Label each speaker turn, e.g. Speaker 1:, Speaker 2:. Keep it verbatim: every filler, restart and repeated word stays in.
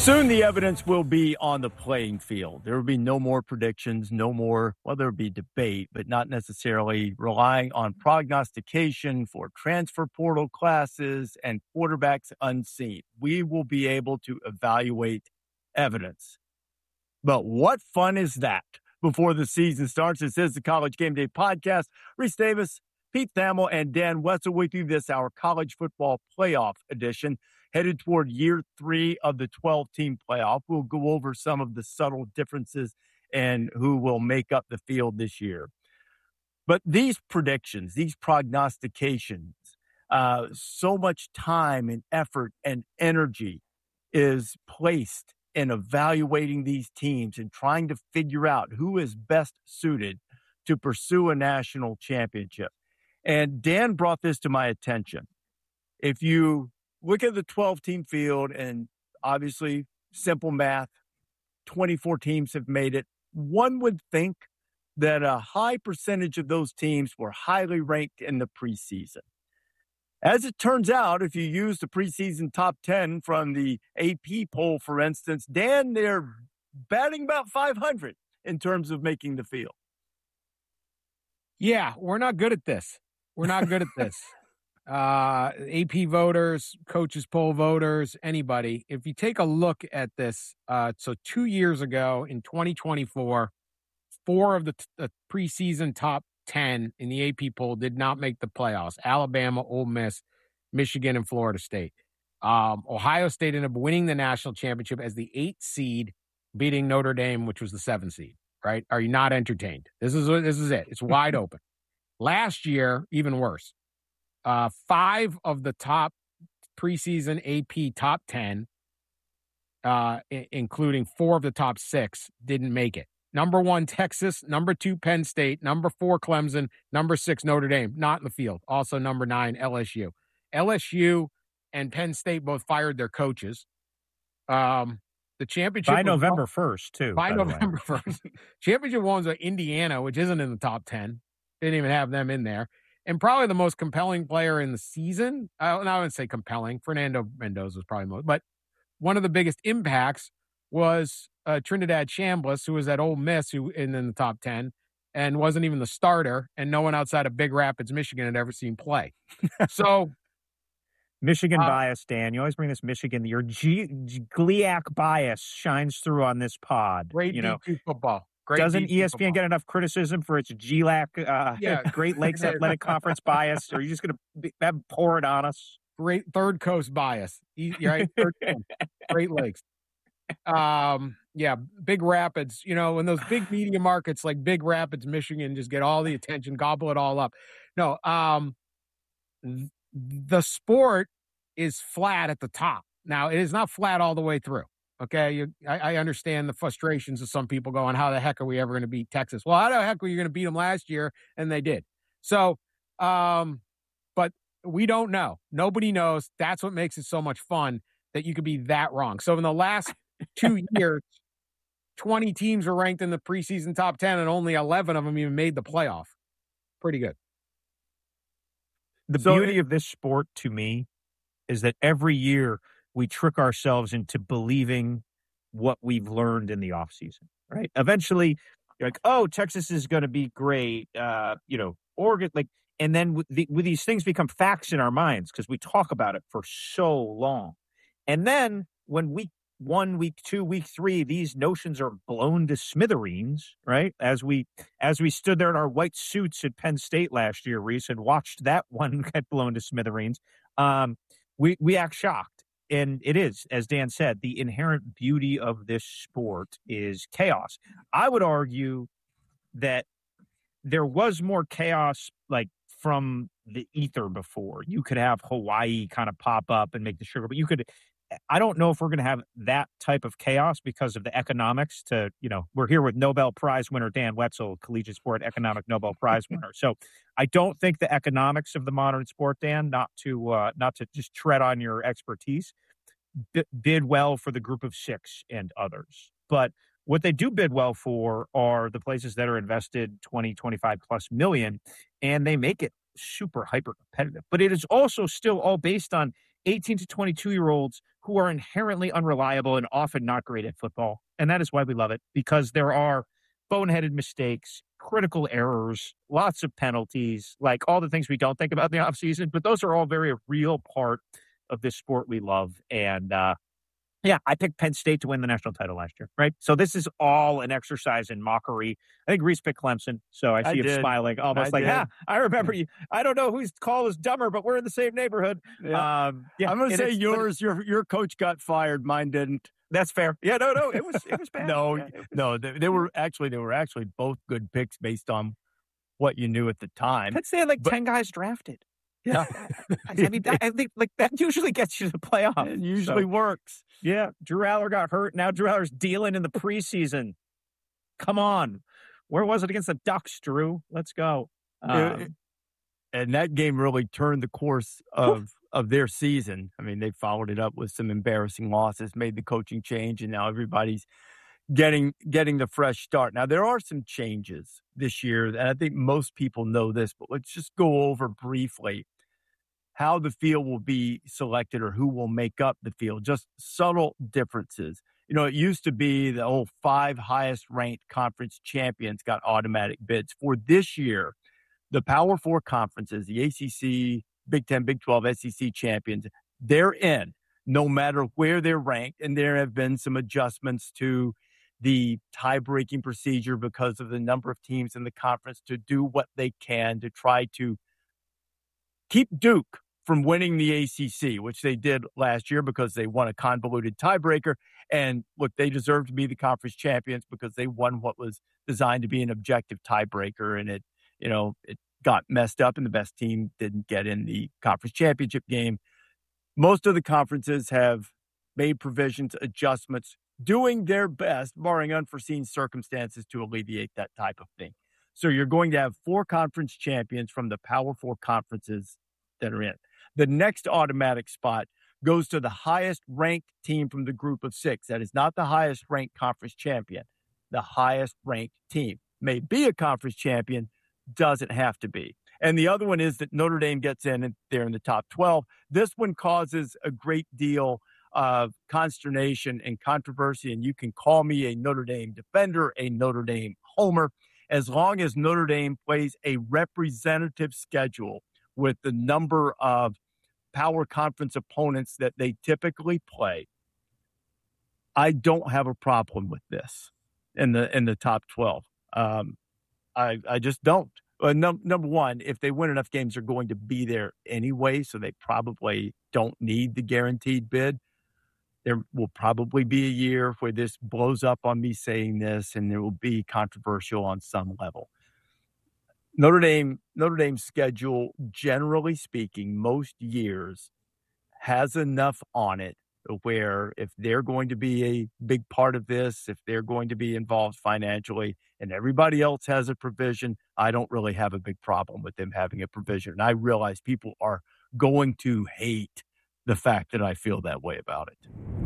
Speaker 1: Soon the evidence will be on the playing field. There will be no more predictions, no more, well, there will be debate, but not necessarily relying on prognostication for transfer portal classes and quarterbacks unseen. We will be able to evaluate evidence. But what fun is that? Before the season starts, this is the College Game Day Podcast. Reese Davis, Pete Thamel, and Dan Wetzel with you. This our college football playoff edition. Headed toward year three of the twelve-team playoff. We'll go over some of the subtle differences and who will make up the field this year. But these predictions, these prognostications, uh, so much time and effort and energy is placed in evaluating these teams and trying to figure out who is best suited to pursue a national championship. And Dan brought this to my attention. If you look at the twelve-team field, and obviously, simple math, twenty-four teams have made it. One would think that a high percentage of those teams were highly ranked in the preseason. As it turns out, if you use the preseason top ten from the A P poll, for instance, Dan, they're batting about five hundred in terms of making the field.
Speaker 2: Yeah, we're not good at this. We're not good at this. Uh, A P voters, coaches poll voters, anybody. If you take a look at this, uh, so two years ago in twenty twenty-four, four of the, t- the preseason top ten in the A P poll did not make the playoffs. Alabama, Ole Miss, Michigan, and Florida State. Um, Ohio State ended up winning the national championship as the eighth seed, beating Notre Dame, which was the seventh seed, right? Are you not entertained? This is, this is it. It's wide open. Last year, even worse. Uh, five of the top preseason A P top ten, uh, I- including four of the top six, didn't make it. Number one, Texas. Number two, Penn State. Number four, Clemson. Number six, Notre Dame. Not in the field. Also number nine, L S U. L S U and Penn State both fired their coaches. Um, the championship
Speaker 3: by November first, too.
Speaker 2: By,
Speaker 3: by
Speaker 2: November first. Championship ones are Indiana, which isn't in the top ten. Didn't even have them in there. And probably the most compelling player in the season, I, I wouldn't say compelling, Fernando Mendoza was probably most, but one of the biggest impacts was uh, Trinidad Chambliss, who was at Ole Miss, who in, in the top ten, and wasn't even the starter, and no one outside of Big Rapids, Michigan, had ever seen play. So,
Speaker 3: Michigan
Speaker 2: uh,
Speaker 3: bias, Dan. You always bring this Michigan. Your G- G- GLIAC bias shines through on this pod.
Speaker 2: Great
Speaker 3: you know,
Speaker 2: D two football. Great
Speaker 3: Doesn't
Speaker 2: D two
Speaker 3: E S P N
Speaker 2: football.
Speaker 3: get enough criticism for its G L A C, uh,
Speaker 2: Yeah.
Speaker 3: Great Lakes Athletic Conference bias? Or are you just going to pour it on us?
Speaker 2: Great Third Coast bias. E- Right? Third Coast. Great Lakes. Um, yeah, Big Rapids, you know, when those big media markets like Big Rapids, Michigan just get all the attention, gobble it all up. No, um, th- the sport is flat at the top. Now, it is not flat all the way through. Okay, you, I, I understand the frustrations of some people going, how the heck are we ever going to beat Texas? Well, how the heck were you going to beat them last year? And they did. So, um, but we don't know. Nobody knows. That's what makes it so much fun, that you could be that wrong. So in the last two years, twenty teams were ranked in the preseason top ten, and only eleven of them even made the playoff. Pretty good.
Speaker 3: The
Speaker 1: So
Speaker 3: beauty
Speaker 1: it-
Speaker 3: of this sport to me is that every year we trick ourselves into believing what we've learned in the offseason, right? Eventually, you're like, oh, Texas is going to be great. Uh, you know, Oregon, like, and then with, the, with these things become facts in our minds because we talk about it for so long. And then when week one, week two, week three, these notions are blown to smithereens, right? As we as we stood there in our white suits at Penn State last year, Reese, and watched that one get blown to smithereens, um, we we act shocked. And it is, as Dan said, the inherent beauty of this sport is chaos. I would argue that there was more chaos, like, from the ether before. You could have Hawaii kind of pop up and make the sugar, but you could, I don't know if we're going to have that type of chaos because of the economics to, you know, we're here with Nobel Prize winner Dan Wetzel, collegiate sport economic Nobel Prize winner. So I don't think the economics of the modern sport, Dan, not to, uh, not to just tread on your expertise, b- bid well for the group of six and others. But what they do bid well for are the places that are invested twenty, twenty-five plus million, and they make it super hyper competitive. But it is also still all based on eighteen to twenty-two-year-olds who are inherently unreliable and often not great at football. And that is why we love it, because there are boneheaded mistakes, critical errors, lots of penalties, like all the things we don't think about in the offseason, but those are all very real part of this sport we love. And uh, yeah, I picked Penn State to win the national title last year, right? So this is all an exercise in mockery. I think Reese picked Clemson, so I see
Speaker 1: I
Speaker 3: him
Speaker 1: did.
Speaker 3: smiling, almost
Speaker 1: I
Speaker 3: like,
Speaker 1: did.
Speaker 3: yeah, I remember you. I don't know whose call is dumber, but we're in the same neighborhood.
Speaker 1: Yeah.
Speaker 3: Um, yeah,
Speaker 1: I'm going to
Speaker 3: and
Speaker 1: say
Speaker 3: it's- but
Speaker 1: yours, your your coach got fired. Mine didn't.
Speaker 3: That's fair. Yeah, no, no, it was it was bad.
Speaker 1: No,
Speaker 3: Yeah, it was-
Speaker 1: no, they, they were actually they were actually both good picks based on what you knew at the time.
Speaker 3: Penn State had like
Speaker 1: But-
Speaker 3: ten guys drafted.
Speaker 1: Yeah,
Speaker 3: I mean, I, I think like that usually gets you to the playoff.
Speaker 1: it usually
Speaker 3: So,
Speaker 1: works.
Speaker 3: yeah, Drew Aller got hurt. Now Drew Aller's dealing in the preseason. Come on, where was it against the Ducks, Drew? Let's go.
Speaker 1: It-
Speaker 3: Um,
Speaker 1: and that game really turned the course of of their season. I mean, they followed it up with some embarrassing losses, made the coaching change, and now everybody's getting getting the fresh start. Now there are some changes this year, and I think most people know this, but let's just go over briefly how the field will be selected or who will make up the field. Just subtle differences. You know, it used to be the whole five highest ranked conference champions got automatic bids. For this year, the Power Four conferences, the A C C, Big Ten, Big twelve, S E C champions, they're in no matter where they're ranked. And there have been some adjustments to the tie-breaking procedure because of the number of teams in the conference to do what they can to try to keep Duke from winning the A C C, which they did last year because they won a convoluted tiebreaker. And look, they deserve to be the conference champions because they won what was designed to be an objective tiebreaker. And it, you know, it got messed up and the best team didn't get in the conference championship game. Most of the conferences have made provisions, adjustments, doing their best, barring unforeseen circumstances, to alleviate that type of thing. So you're going to have four conference champions from the Power Four conferences that are in. The next automatic spot goes to the highest ranked team from the group of six. That is not the highest ranked conference champion. The highest ranked team may be a conference champion, doesn't have to be. And the other one is that Notre Dame gets in and they're in the top twelve. This one causes a great deal of consternation and controversy. And you can call me a Notre Dame defender, a Notre Dame homer, as long as Notre Dame plays a representative schedule with the number of power conference opponents that they typically play. I don't have a problem with this in the in the top twelve. Um, I I just don't. Uh, num- number one, if they win enough games, they're going to be there anyway, so they probably don't need the guaranteed bid. There will probably be a year where this blows up on me saying this, and there will be controversial on some level. Notre Dame, Notre Dame's schedule, generally speaking, most years has enough on it where if they're going to be a big part of this, if they're going to be involved financially, and everybody else has a provision, I don't really have a big problem with them having a provision. And I realize people are going to hate the fact that I feel that way about it.